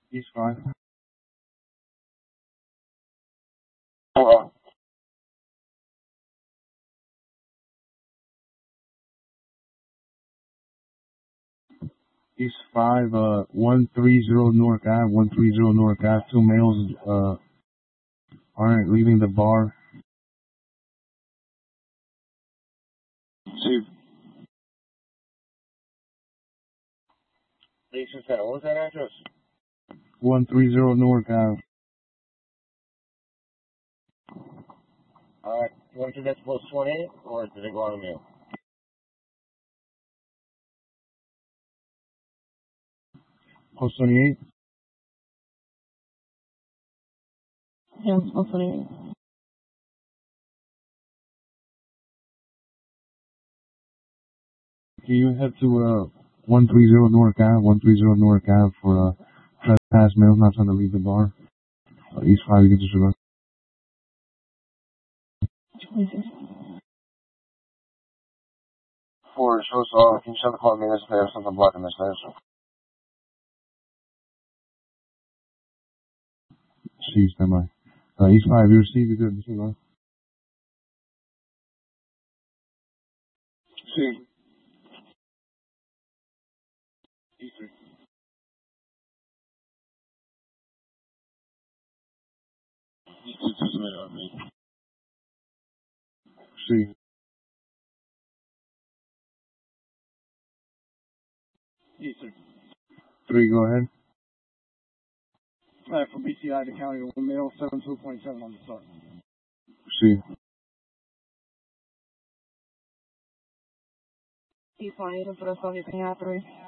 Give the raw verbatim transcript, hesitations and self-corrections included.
East five. Hello. East five, uh, one three zero North Ave, one three zero North Ave. Two males, uh, aren't leaving the bar. Chief. Station ten. What was that address? one three zero North Ave. Alright. You want to do that to post twenty-eight, or did it go on the mail? Post twenty-eight. Yeah, post twenty-eight. Can you head to, uh, one three zero North Ave, one three zero North Ave for, uh, trespass males not trying to leave the bar? Uh, East five, you can disregard. twenty-six. Four, show us all. Can you shut the call minutes? They have something blocking this answer. See, stand by. Uh, East five, you receive, you good, disregard. Chief. E three. E two, two submit on me. See. E three. Three, go ahead. Alright, from B C I to County one mail seven two point seven on the start. See. East one eight, for the Soviet three.